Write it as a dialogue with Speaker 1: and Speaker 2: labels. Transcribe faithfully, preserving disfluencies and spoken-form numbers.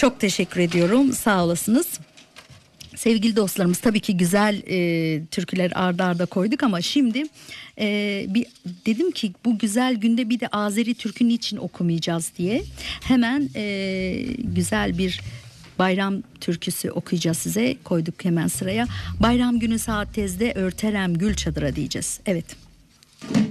Speaker 1: Çok teşekkür ediyorum. Sağ olasınız. Sevgili dostlarımız, tabii ki güzel e, türküler arda arda koyduk ama şimdi e, bir dedim ki bu güzel günde bir de Azeri türkü niçin okumayacağız diye hemen e, güzel bir bayram türküsü okuyacağız size, koyduk hemen sıraya. Bayram günü saat tezde örterem gül çadıra diyeceğiz. Evet.